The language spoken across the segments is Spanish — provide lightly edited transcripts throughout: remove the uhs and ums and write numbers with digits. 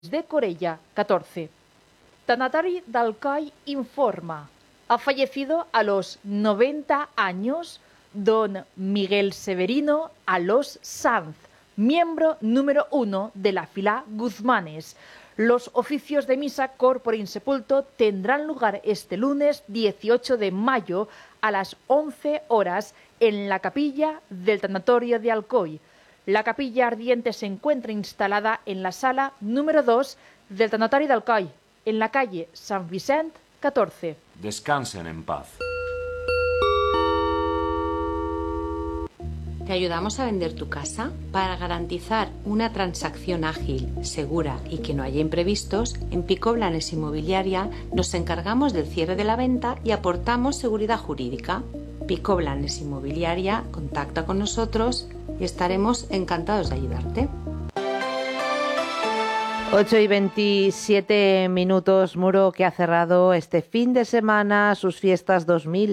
de Corella, 14. Tanatari d'Alcoi informa. Ha fallecido a los 90 años don Miguel Severino Alós Sanz, miembro número 1 de la fila Guzmanes. Los oficios de misa corpore insepulto tendrán lugar este lunes 18 de mayo a las 11 horas en la capilla del tanatorio de Alcoi. La capilla ardiente se encuentra instalada en la sala número 2 del tanatorio de Alcoi, en la calle San Vicent 14. Descansen en paz. ¿Te ayudamos a vender tu casa? Para garantizar una transacción ágil, segura y que no haya imprevistos, en Pico Blanes Inmobiliaria nos encargamos del cierre de la venta y aportamos seguridad jurídica. Pico Blanes Inmobiliaria, contacta con nosotros y estaremos encantados de ayudarte. 8:27, Muro, que ha cerrado este fin de semana sus fiestas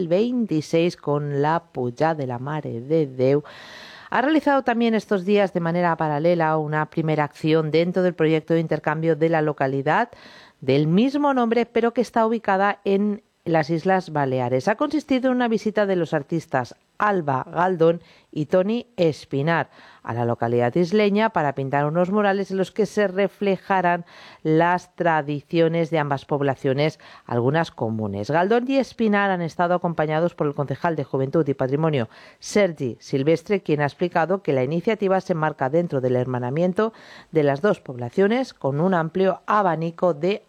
2026 con la Puja de la Mare de Déu. Ha realizado también estos días de manera paralela una primera acción dentro del proyecto de intercambio de la localidad del mismo nombre, pero que está ubicada en las Islas Baleares. Ha consistido en una visita de los artistas Alba Galdón y Toni Espinar a la localidad isleña para pintar unos murales en los que se reflejarán las tradiciones de ambas poblaciones, algunas comunes. Galdón y Espinar han estado acompañados por el concejal de Juventud y Patrimonio, Sergi Silvestre, quien ha explicado que la iniciativa se enmarca dentro del hermanamiento de las dos poblaciones con un amplio abanico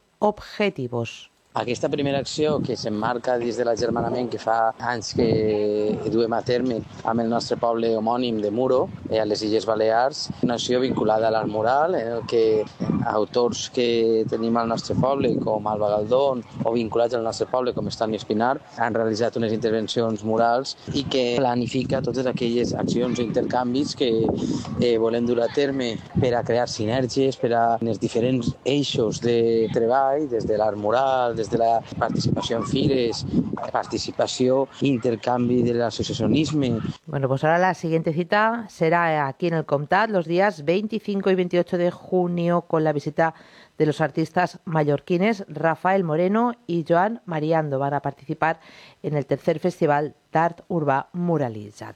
de objetivos. Aquesta primera acció que s'emmarca dins de l'agermanament que fa anys que duem a terme amb el nostre poble homònim de Muro, a les Illes Balears, una acció vinculada a l'art mural, en el que autors que tenim al nostre poble, com Alba Galdón, o vinculats al nostre poble, com Toni Espinar, han realitzat unes intervencions murals i que planifica totes aquelles accions o intercanvis que volem dur a terme per a crear sinergies, per a els diferents eixos de treball, des de l'art mural, des de la participació en fires, participació, intercanvi de l'associacionisme. Bueno, pues ahora la siguiente cita será aquí en el Comtat los días 25 y 28 de junio con la visita de los artistas mallorquines Rafael Moreno y Joan Mariando. Van a participar en el tercer Festival d'Art Urbà Muralitzat.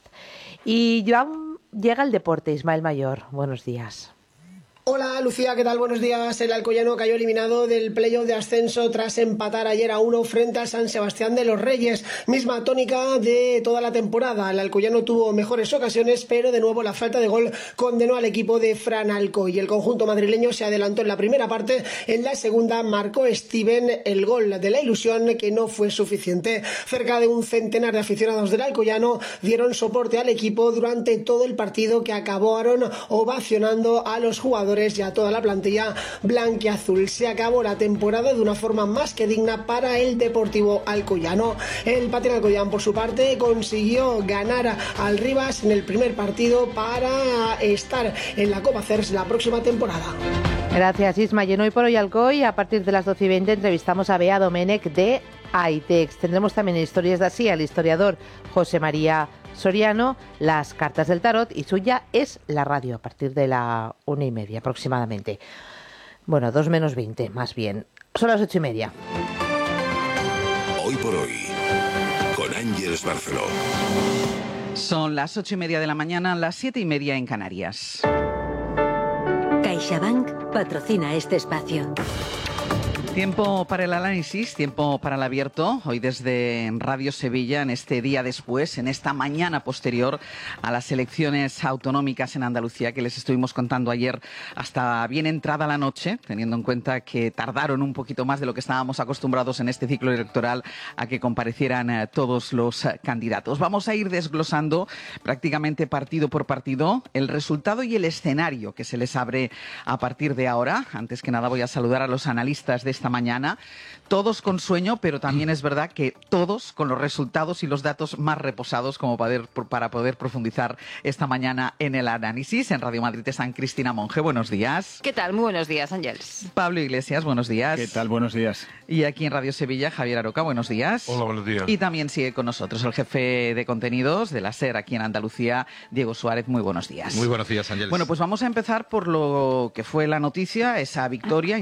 Y Joan, llega el deporte. Ismael Mayor, buenos días. Hola Lucía, ¿qué tal? Buenos días. El Alcoyano cayó eliminado del playoff de ascenso tras empatar ayer a 1 frente al San Sebastián de los Reyes. Misma tónica de toda la temporada. El Alcoyano tuvo mejores ocasiones, pero de nuevo la falta de gol condenó al equipo de Fran Alcoy. El conjunto madrileño se adelantó en la primera parte. En la segunda marcó Steven el gol de la ilusión, que no fue suficiente. Cerca de un centenar de aficionados del Alcoyano dieron soporte al equipo durante todo el partido, que acabaron ovacionando a los jugadores y a toda la plantilla blanquiazul. Se acabó la temporada de una forma más que digna para el Deportivo Alcoyano. El Patín Alcoyano, por su parte, consiguió ganar al Rivas en el primer partido para estar en la Copa CERS la próxima temporada. Gracias, Isma. Y en Hoy por Hoy Alcoy, a partir de las 12:20, entrevistamos a Bea Domènech de Aitex. Tendremos también Historias de Así al historiador José María Soriano, las cartas del tarot, y suya es la radio a partir de la 1:30 aproximadamente. Bueno, 2 menos 20, más bien. Son las 8:30. Hoy por Hoy, con Ángeles Barceló. Son las 8:30 de la mañana, las 7:30 en Canarias. CaixaBank patrocina este espacio. Tiempo para el análisis, tiempo para el abierto, hoy desde Radio Sevilla, en este día después, en esta mañana posterior a las elecciones autonómicas en Andalucía, que les estuvimos contando ayer hasta bien entrada la noche, teniendo en cuenta que tardaron un poquito más de lo que estábamos acostumbrados en este ciclo electoral a que comparecieran todos los candidatos. Vamos a ir desglosando prácticamente partido por partido el resultado y el escenario que se les abre a partir de ahora. Antes que nada voy a saludar a los analistas de este esta mañana. Todos con sueño, pero también es verdad que todos con los resultados y los datos más reposados como para poder profundizar esta mañana en el análisis. En Radio Madrid están Cristina Monge, buenos días. ¿Qué tal? Muy buenos días, Ángeles. Pablo Iglesias, buenos días. ¿Qué tal? Buenos días. Y aquí en Radio Sevilla, Javier Aroca, buenos días. Hola, buenos días. Y también sigue con nosotros el jefe de contenidos de la SER aquí en Andalucía, Diego Suárez, muy buenos días. Muy buenos días, Ángeles. Bueno, pues vamos a empezar por lo que fue la noticia, esa victoria